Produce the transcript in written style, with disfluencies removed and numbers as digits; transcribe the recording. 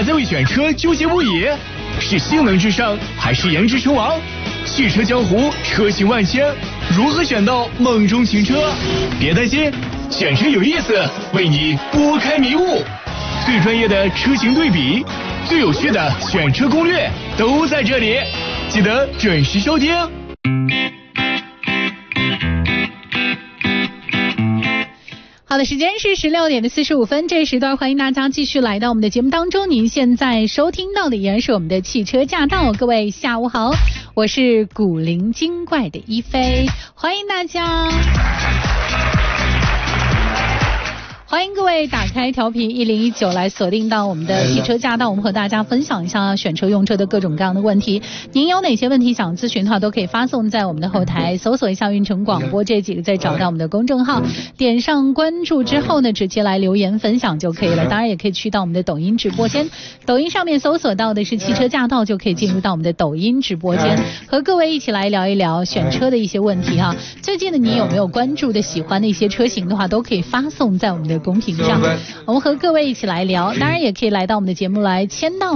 还在为选车纠结不已？是性能至上还是颜值称王？汽车江湖车型万千，如何选到梦中情车？别担心，选车有意思，为你拨开迷雾。最专业的车型对比，最有趣的选车攻略都在这里，记得准时收听。 好的，时间是16点45分，这时段欢迎大家继续来到我们的节目当中。您现在收听到的依然是我们的汽车驾到，各位下午好，我是古灵精怪的一菲，欢迎大家。欢迎各位打开调频1019来锁定到我们的汽车驾到，我们和大家分享一下选车用车的各种各样的问题。您有哪些问题想咨询的话，都可以发送在我们的后台，搜索一下运城广播这几个字，找到我们的公众号，点上关注之后呢，直接来留言分享就可以了。当然也可以去到我们的抖音直播间，抖音上面搜索到的是汽车驾到，就可以进入到我们的抖音直播间，和各位一起来聊一聊选车的一些问题哈。最近的你有没有关注的喜欢的一些车型的话，都可以发送在我们的公屏上，我们和各位一起来聊。当然也可以来到我们的节目来签到